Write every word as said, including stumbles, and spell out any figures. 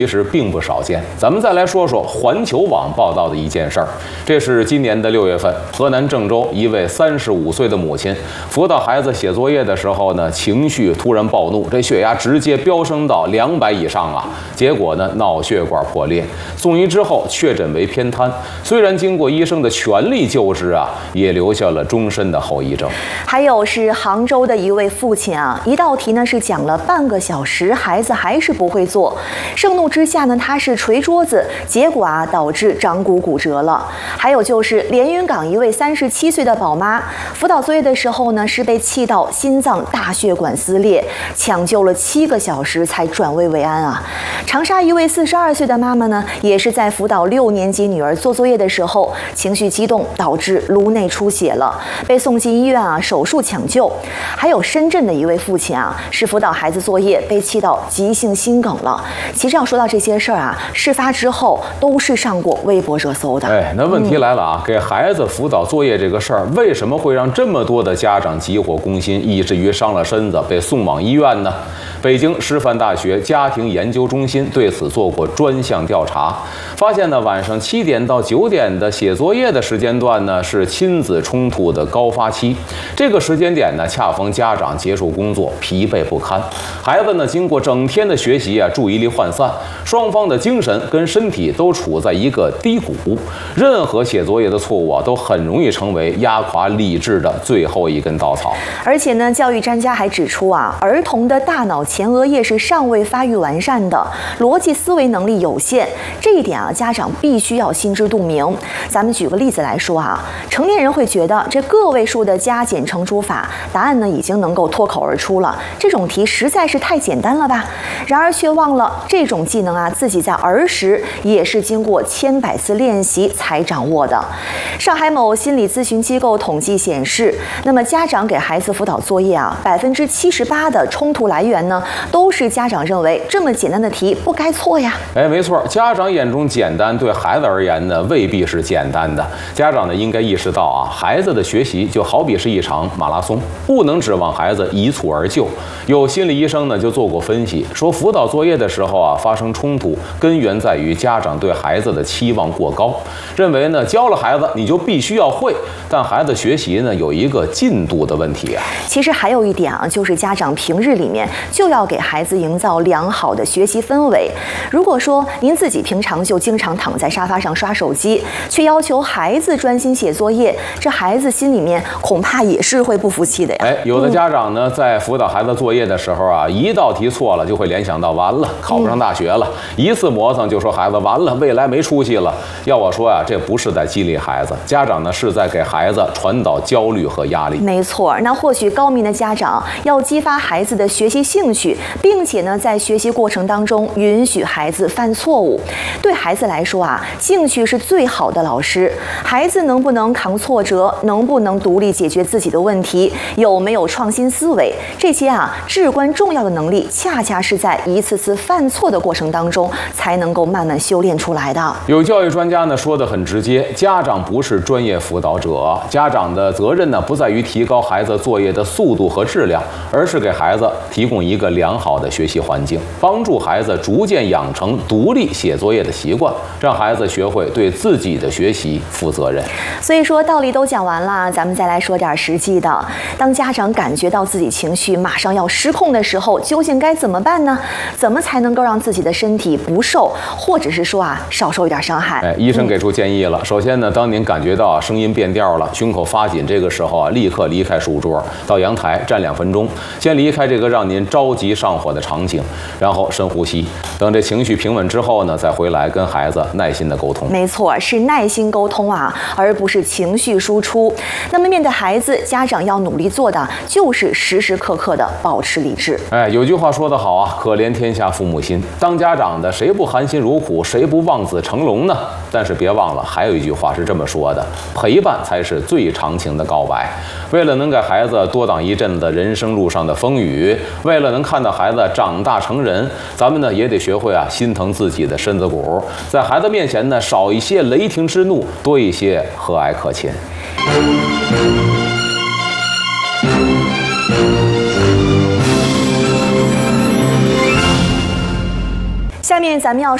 其实并不少见。咱们再来说说环球网报道的一件事儿，这是今年的六月份，河南郑州一位三十五岁的母亲辅导孩子写作业的时候呢，情绪突然暴怒，这血压直接飙升到两百以上啊！结果呢，脑血管破裂，送医之后确诊为偏瘫。虽然经过医生的全力救治啊，也留下了终身的后遗症。 还有是杭州的一位父亲啊，一道题呢是讲了半个小时，孩子还是不会做，盛怒之下呢，他是捶桌子，结果啊导致掌骨骨折了。还有就是连云港一位三十七岁的宝妈，辅导作业的时候呢，是被气到心脏大血管撕裂，抢救了七个小时才转危为安啊。长沙一位四十二岁的妈妈呢，也是在辅导六年级女儿做作业的时候，情绪激动导致颅内出血了，被送进医院啊手术抢救。还有深圳的一位父亲啊，是辅导孩子作业被气到急性心梗了。其实要说到这些事儿啊，事发之后都是上过微博热搜的。 哎，那问题来了啊，嗯、给孩子辅导作业这个事儿，为什么会让这么多的家长急火攻心，以至于伤了身子，被送往医院呢？北京师范大学家庭研究中心对此做过专项调查，发现呢，晚上七点到九点的写作业的时间段呢，是亲子冲突的高发期。这个时间点呢，恰逢家长结束工作，疲惫不堪，孩子呢经过整天的学习啊，注意力涣散，双方的精神跟身体都处在一个低谷。任何写作业的错误啊，都很容易成为压垮理智的最后一根稻草。 而且呢，教育专家还指出啊，儿童的大脑前额叶是尚未发育完善的，逻辑思维能力有限，这一点啊，家长必须要心知肚明。咱们举个例子来说啊，成年人会觉得这个位数的加减乘除法答案呢已经能够脱口而出了，这种题实在是太简单了吧？然而却忘了这种技能啊，自己在儿时也是经过千百次练习才掌握的。上海某心理咨询机构统计显示，那么家长给孩子辅导作业啊，百分之七十八的冲突来源呢，都是家长认为这么简单的题不该错呀。 哎，没错，家长眼中简单，对孩子而言呢，未必是简单的。家长呢，应该意识到啊，孩子的学习就好比是一场马拉松，不能指望孩子一蹴而就。有心理医生呢就做过分析，说辅导作业的时候啊，发生冲突，根源在于家长对孩子的期望过高，认为呢教了孩子你就必须要会，但孩子学习呢有一个进度的问题啊。 其实还有一点啊，就是家长平日里面就要给孩子营造良好的学习氛围。如果说您自己平常就经常躺在沙发上刷手机，却要求孩子专心写作业，这孩子心里面恐怕也是会不服气的呀。 哎，有的家长呢，在辅导孩子作业的时候啊，一道题错了就会联想到完了，考不上大学了，一次磨蹭就说孩子完了，未来没出息了。要我说啊，这不是在激励孩子，家长呢是在给孩子传导焦虑和压力。 没错，那或许高明的家长要激发孩子的学习兴趣，并且呢，在学习过程当中允许孩子犯错误。对孩子来说啊，兴趣是最好的老师。孩子能不能扛挫折，能不能独立解决自己的问题，有没有创新思维，这些啊至关重要的能力，恰恰是在一次次犯错的过程当中才能够慢慢修炼出来的。 有教育专家呢说得很直接，家长不是专业辅导者，家长的责任呢不在于提高孩子作业的速度和质量，而是给孩子提供一个良好的学习环境，帮助孩子逐渐养成独立写作业的习惯，让孩子学会对自己的学习负责任。 所以说道理都讲完了，咱们再来说点实际的。当家长感觉到自己情绪马上要失控的时候，究竟该怎么办呢？怎么才能够让自己的身体不受，或者是说啊少受一点伤害？ 哎，医生给出建议了。嗯、首先呢，当您感觉到声音变调了，胸口发紧，这个时候啊，立刻离开书桌，到阳台站两分钟，先离开这个让您着急上火的场景，然后深呼吸，等这情绪平稳之后呢，再回来跟孩子耐心的沟通。 没错，是耐心沟通啊，而不是情绪输出。那么面对孩子，家长要努力做的就是时时刻刻的保持理智。 哎，有句话说得好啊，可怜天下父母心。当家长的谁不含辛茹苦，谁不望子成龙呢？但是别忘了，还有一句话是这么说的：陪伴才是最长情的告白。为了能给孩子多挡一阵子人生路上的风雨，为了能看到孩子长大成人，咱们呢也得学会啊心疼自己的身子骨，在孩子面前呢少一些雷霆之怒，多一些和蔼可亲。 下面咱们要